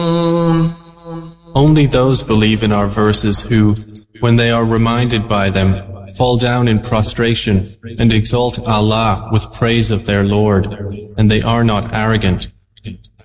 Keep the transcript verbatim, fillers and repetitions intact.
Only those believe in our verses who, when they are reminded by them, fall down in prostration and exalt Allah with praise of their Lord, and they are not arrogant.